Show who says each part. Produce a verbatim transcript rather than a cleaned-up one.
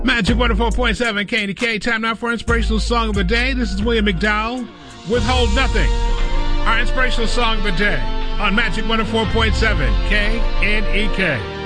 Speaker 1: Magic one oh four point seven K N E K. Time now for Inspirational Song of the Day. This is William McDowell. Withhold Nothing. Our Inspirational Song of the Day on Magic one oh four point seven K N E K.